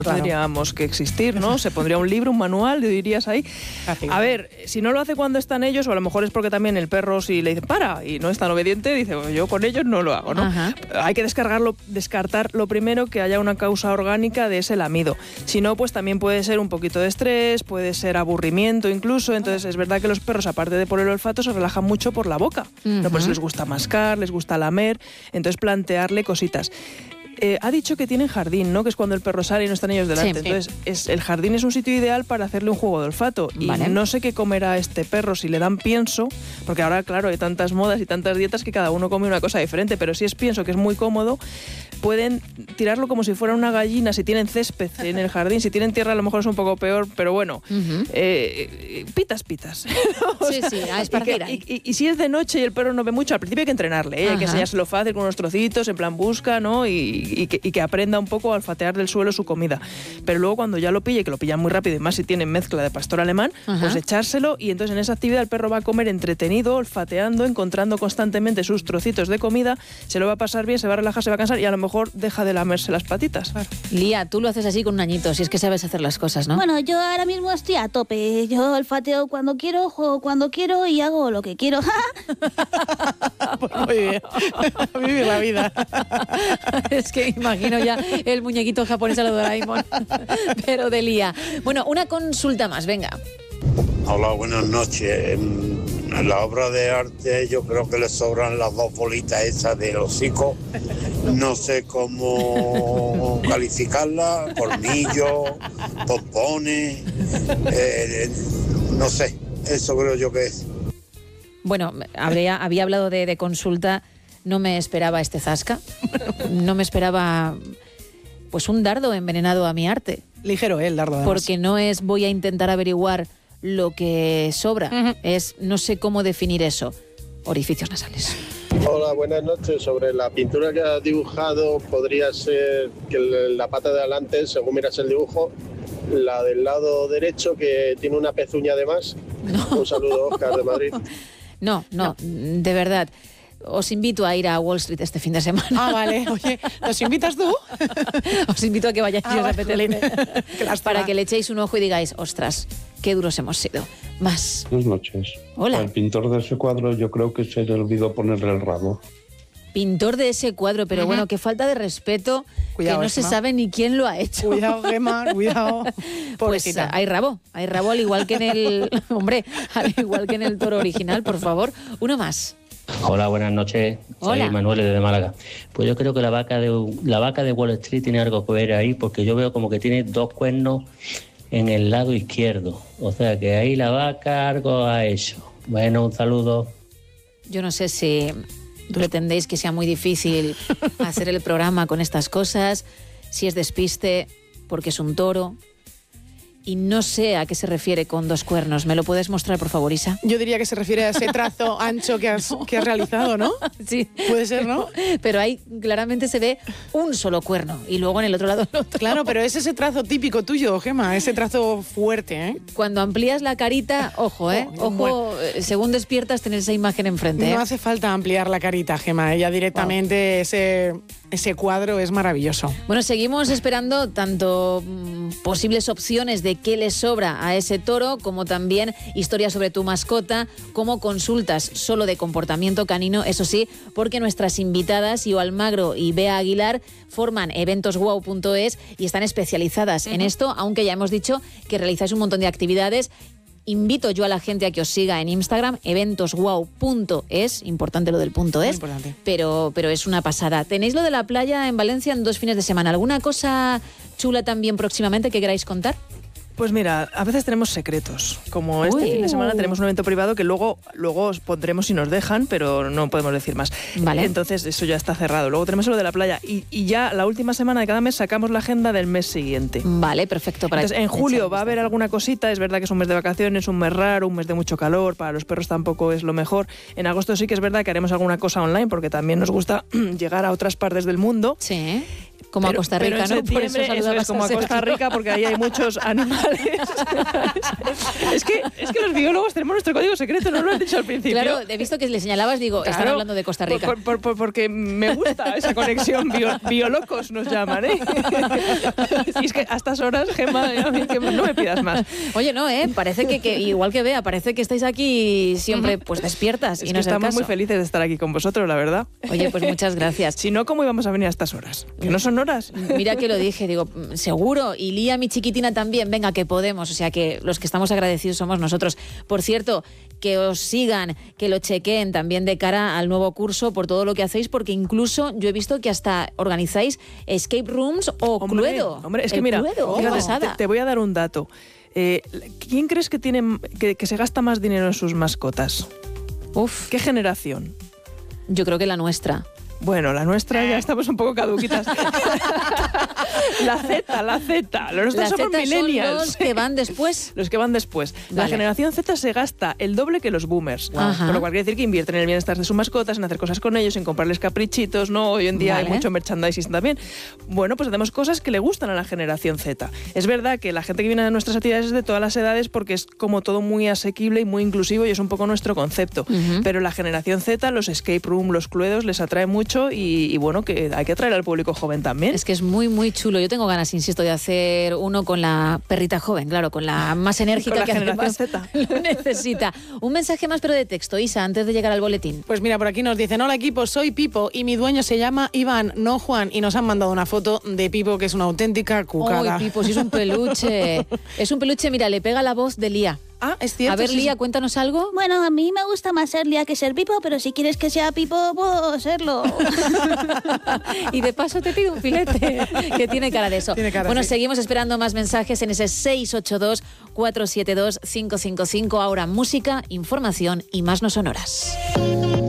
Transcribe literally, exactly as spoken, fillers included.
Claro. Tendríamos que existir, ¿no? Se pondría un libro, un manual, dirías ahí. Así. A ver, si no lo hace cuando están ellos, o a lo mejor es porque también el perro, si le dicen para y no es tan obediente, dice, pues yo con ellos no lo hago, ¿no? Ajá. Hay que descargarlo, descartar lo primero, que haya una causa orgánica de ese lamido. Si no, pues también puede ser un poquito de estrés, puede ser aburrimiento incluso. Entonces es verdad que los perros, aparte de por el olfato, se relajan mucho por la boca. Uh-huh. No, pues les gusta mascar, les gusta lamer, entonces plantearle cositas. Eh, ha dicho que tienen jardín, ¿no? Que es cuando el perro sale y no están ellos delante. Sí, Entonces, es, el jardín es un sitio ideal para hacerle un juego de olfato. Y vale. no sé qué comerá este perro si le dan pienso, porque ahora, claro, hay tantas modas y tantas dietas que cada uno come una cosa diferente, pero si es pienso, que es muy cómodo, pueden tirarlo como si fuera una gallina, si tienen césped en el jardín. Si tienen tierra a lo mejor es un poco peor, pero bueno, uh-huh. eh, pitas, pitas. Sí, sea, sí, a esparcir ahí. Y, y, y si es de noche y el perro no ve mucho, al principio hay que entrenarle, ¿eh? Hay que enseñárselo fácil con unos trocitos, en plan busca, ¿no? Y, y, que, y que aprenda un poco a olfatear del suelo su comida. Pero luego cuando ya lo pille, que lo pillan muy rápido, y más si tienen mezcla de pastor alemán, uh-huh. pues echárselo, y entonces en esa actividad el perro va a comer entretenido, olfateando, encontrando constantemente sus trocitos de comida, se lo va a pasar bien, se va a relajar, se va a cansar y a lo mejor deja de lamerse las patitas. Claro. Lía, tú lo haces así con un añito, si es que sabes hacer las cosas, ¿no? Bueno, yo ahora mismo estoy a tope. Yo olfateo cuando quiero, juego cuando quiero y hago lo que quiero. Pues muy bien. Vivir la vida. Es que imagino ya el muñequito japonés a lo Doraemon, pero de Lía. Bueno, una consulta más, venga. Hola, buenas noches. En la obra de arte yo creo que le sobran las dos bolitas esas del hocico. No sé cómo calificarlas, colmillos, pompones, eh, no sé, eso creo yo que es. Bueno, habría, había hablado de, de consulta, no me esperaba este zasca, no me esperaba pues un dardo envenenado a mi arte. Ligero, ¿eh? El dardo. Además. Porque no es voy a intentar averiguar lo que sobra, uh-huh. es no sé cómo definir eso, orificios nasales. Hola, buenas noches. Sobre la pintura que has dibujado, podría ser que la pata de adelante, según miras el dibujo, la del lado derecho, que tiene una pezuña de más. No. Un saludo, Óscar, de Madrid. No, no, no, de verdad. Os invito a ir a Wall Street este fin de semana. Ah, vale. Oye, ¿nos invitas tú? Os invito a que vayáis ah, a Petelín vale. para que le echéis un ojo y digáis, ostras, qué duros hemos sido. Más. Buenas noches. Hola. Al pintor de ese cuadro yo creo que se le olvidó ponerle el rabo. Pintor de ese cuadro, pero uh-huh. bueno, qué falta de respeto, cuidado, que no Gemma. Se sabe ni quién lo ha hecho. Cuidado, Gemma, cuidado. Pues hay rabo, hay rabo al igual que en el... hombre, al igual que en el toro original, por favor. Uno más. Hola, buenas noches. Hola. Soy Manuel de Málaga. Pues yo creo que la vaca de la vaca de Wall Street tiene algo que ver ahí, porque yo veo como que tiene dos cuernos en el lado izquierdo. O sea que ahí la vaca algo ha hecho. Bueno, un saludo. Yo no sé si pretendéis que sea muy difícil hacer el programa con estas cosas, si es despiste, porque es un toro. Y no sé a qué se refiere con dos cuernos. ¿Me lo puedes mostrar, por favor, Isa? Yo diría que se refiere a ese trazo ancho que has, que has realizado, ¿no? Sí. Puede ser, ¿no? Pero ahí claramente se ve un solo cuerno y luego en el otro lado el otro. Claro, pero es ese trazo típico tuyo, Gemma, ese trazo fuerte, ¿eh? Cuando amplías la carita, ojo, ¿eh? Ojo, bueno. Según despiertas, tener esa imagen enfrente, ¿eh? No hace falta ampliar la carita, Gemma. Ella directamente, wow. ese... Ese cuadro es maravilloso. Bueno, seguimos esperando tanto mmm, posibles opciones de qué le sobra a ese toro, como también historias sobre tu mascota, como consultas solo de comportamiento canino, eso sí, porque nuestras invitadas, Io Almagro y Bea Aguilar, forman eventos guau punto es y están especializadas uh-huh. en esto, aunque ya hemos dicho que realizáis un montón de actividades. Invito yo a la gente a que os siga en Instagram, eventos guau punto es, importante lo del punto es, pero, pero es una pasada. Tenéis lo de la playa en Valencia en dos fines de semana. ¿Alguna cosa chula también próximamente que queráis contar? Pues mira, a veces tenemos secretos. Como este Uy. fin de semana tenemos un evento privado que luego, luego os pondremos si nos dejan, pero no podemos decir más. Vale. Entonces eso ya está cerrado. Luego tenemos lo de la playa y, y ya la última semana de cada mes sacamos la agenda del mes siguiente. Vale, perfecto. Para Entonces en julio va a haber alguna cosita. Es verdad que es un mes de vacaciones, un mes raro, un mes de mucho calor. Para los perros tampoco es lo mejor. En agosto sí que es verdad que haremos alguna cosa online porque también nos gusta llegar a otras partes del mundo. Sí. Como pero, a Costa Rica, pero en ¿no? Por septiembre, eso, eso es como a Costa Rica, porque ahí hay muchos animales. es, que, es que los biólogos tenemos nuestro código secreto, no lo he dicho al principio. Claro, he visto que le señalabas, digo, claro, están hablando de Costa Rica. Por, por, por, porque me gusta esa conexión, bio, biolocos nos llaman, ¿eh? Si es que a estas horas, Gemma, no me pidas más. Oye, no, ¿eh? Parece que, que igual que Bea, parece que estáis aquí siempre pues despiertas. Es y que no estamos es el caso. muy felices de estar aquí con vosotros, la verdad. Oye, pues muchas gracias. Si no, ¿cómo íbamos a venir a estas horas? Que no son horas. Mira que lo dije, digo, seguro. Y Lía, mi chiquitina, también. Venga, que podemos. O sea, que los que estamos agradecidos somos nosotros. Por cierto, que os sigan, que lo chequeen también de cara al nuevo curso por todo lo que hacéis, porque incluso yo he visto que hasta organizáis escape rooms o hombre, Cluedo. Hombre, es que El mira, Cluedo, fíjate, qué pasada. te, te voy a dar un dato. Eh, ¿Quién crees que tiene que, que se gasta más dinero en sus mascotas? Uf. ¿Qué generación? Yo creo que la nuestra. Bueno, la nuestra ya estamos un poco caduquitas. La Z, la Z. Los nuestros somos millennials. Son los que van después. Los que van después. Vale. La generación Z se gasta el doble que los boomers. Ajá. Con lo cual quiere decir que invierten en el bienestar de sus mascotas, en hacer cosas con ellos, en comprarles caprichitos, ¿no? Hoy en día Vale. hay mucho merchandising también. Bueno, pues hacemos cosas que le gustan a la generación Z. Es verdad que la gente que viene a nuestras actividades es de todas las edades porque es como todo muy asequible y muy inclusivo y es un poco nuestro concepto. Uh-huh. Pero la generación Z, los escape room, los cluedos, les atrae mucho y, y bueno, que hay que atraer al público joven también. Es que es muy, muy chulo. Yo tengo ganas, insisto, de hacer uno con la perrita joven, claro, con la más enérgica Con la que además generación lo necesita. Un mensaje más, pero de texto, Isa, antes de llegar al boletín. Pues mira, por aquí nos dicen, hola equipo, soy Pipo y mi dueño se llama Iván, no Juan, y nos han mandado una foto de Pipo que es una auténtica cucada. Ay, Pipo, si es un peluche. Es un peluche, mira, le pega la voz de Lía. Ah, es cierto. A ver, sí, Lía, sí. cuéntanos algo. Bueno, a mí me gusta más ser Lía que ser Pipo, pero si quieres que sea Pipo, puedo serlo. Y de paso te pido un filete, que tiene cara de eso. Tiene cara, bueno, sí. seguimos esperando más mensajes en ese seis ocho dos, cuatro siete dos, cinco cinco cinco. Ahora música, información y más no sonoras.